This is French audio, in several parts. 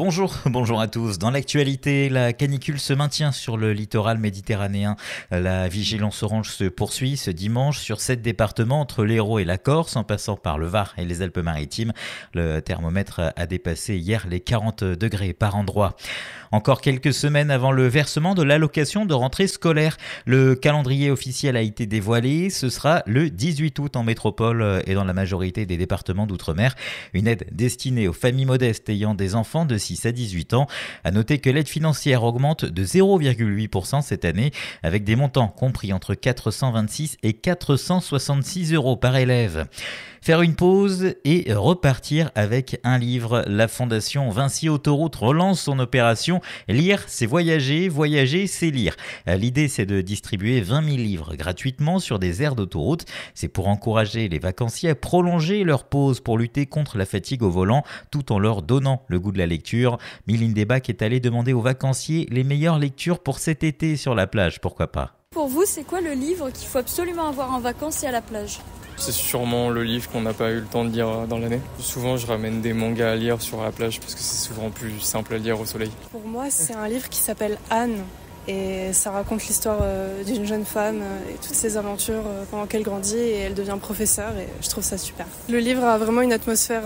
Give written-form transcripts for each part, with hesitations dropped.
Bonjour, bonjour à tous. Dans l'actualité, la canicule se maintient sur le littoral méditerranéen. La vigilance orange se poursuit ce dimanche sur 7 départements entre l'Hérault et la Corse, en passant par le Var et les Alpes-Maritimes. Le thermomètre a dépassé hier les 40 degrés par endroit. Encore quelques semaines avant le versement de l'allocation de rentrée scolaire, le calendrier officiel a été dévoilé. Ce sera le 18 août en métropole et dans la majorité des départements d'outre-mer. Une aide destinée aux familles modestes ayant des enfants de 6 à 18 ans. À noter que l'aide financière augmente de 0,8% cette année, avec des montants compris entre 426 et 466 euros par élève. Faire une pause et repartir avec un livre. La Fondation Vinci Autoroute relance son opération Lire, c'est voyager, voyager, c'est lire. L'idée, c'est de distribuer 20 000 livres gratuitement sur des aires d'autoroute. C'est pour encourager les vacanciers à prolonger leur pause pour lutter contre la fatigue au volant, tout en leur donnant le goût de la lecture. Mylène Debac est allée demander aux vacanciers les meilleures lectures pour cet été sur la plage, pourquoi pas. Pour vous, c'est quoi le livre qu'il faut absolument avoir en vacances et à la plage ? C'est sûrement le livre qu'on n'a pas eu le temps de lire dans l'année. Souvent, je ramène des mangas à lire sur la plage parce que c'est souvent plus simple à lire au soleil. Pour moi, c'est un livre qui s'appelle Anne et ça raconte l'histoire d'une jeune femme et toutes ses aventures pendant qu'elle grandit et elle devient professeure et je trouve ça super. Le livre a vraiment une atmosphère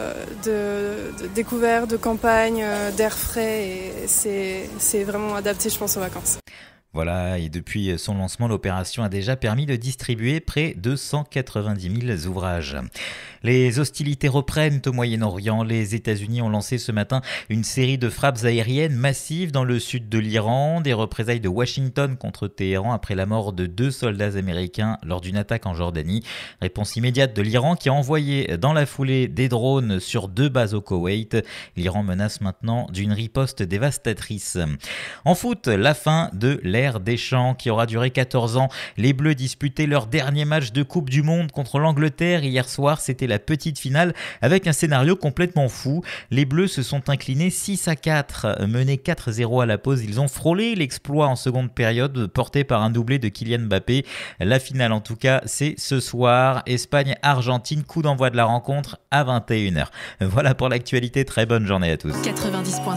de découverte, de campagne, d'air frais et c'est vraiment adapté, je pense, aux vacances. Voilà, et depuis son lancement, l'opération a déjà permis de distribuer près de 190 000 ouvrages. Les hostilités reprennent au Moyen-Orient. Les États-Unis ont lancé ce matin une série de frappes aériennes massives dans le sud de l'Iran, des représailles de Washington contre Téhéran après la mort de 2 soldats américains lors d'une attaque en Jordanie. Réponse immédiate de l'Iran qui a envoyé dans la foulée des drones sur 2 bases au Koweït. L'Iran menace maintenant d'une riposte dévastatrice. En foot, la fin de l'ère Deschamps qui aura duré 14 ans. Les Bleus disputaient leur dernier match de Coupe du Monde contre l'Angleterre. Hier soir, c'était la petite finale avec un scénario complètement fou. Les Bleus se sont inclinés 6-4. Menés 4-0 à la pause, ils ont frôlé l'exploit en seconde période, porté par un doublé de Kylian Mbappé. La finale, en tout cas, c'est ce soir. Espagne-Argentine, coup d'envoi de la rencontre à 21h. Voilà pour l'actualité. Très bonne journée à tous. 90.